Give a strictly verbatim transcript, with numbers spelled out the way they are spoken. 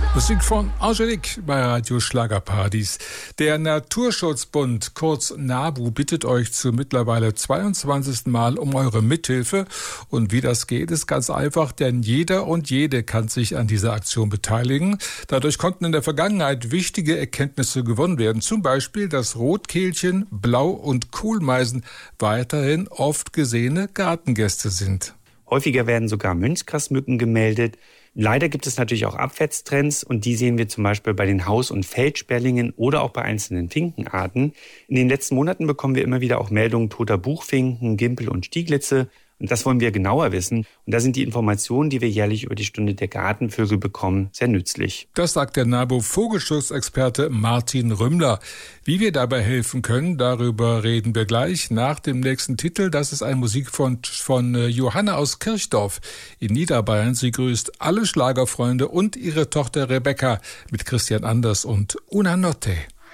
Musik von Angelique bei Radio Schlagerparadies. Der Naturschutzbund, kurz NABU, bittet euch zum mittlerweile zweiundzwanzigsten Mal um eure Mithilfe. Und wie das geht, ist ganz einfach, denn jeder und jede kann sich an dieser Aktion beteiligen. Dadurch konnten in der Vergangenheit wichtige Erkenntnisse gewonnen werden. Zum Beispiel, dass Rotkehlchen, Blau- und Kohlmeisen weiterhin oft gesehene Gartengäste sind. Häufiger werden sogar Mönchsgrasmücken gemeldet. Leider gibt es natürlich auch Abwärtstrends und die sehen wir zum Beispiel bei den Haus- und Feldsperlingen oder auch bei einzelnen Finkenarten. In den letzten Monaten bekommen wir immer wieder auch Meldungen toter Buchfinken, Gimpel und Stieglitze. Und das wollen wir genauer wissen. Und da sind die Informationen, die wir jährlich über die Stunde der Gartenvögel bekommen, sehr nützlich. Das sagt der NABU-Vogelschutzexperte Martin Rümmler. Wie wir dabei helfen können, darüber reden wir gleich nach dem nächsten Titel. Das ist eine Musik von, von Johanna aus Kirchdorf in Niederbayern. Sie grüßt alle Schlagerfreunde und ihre Tochter Rebecca mit Christian Anders und Una Notte.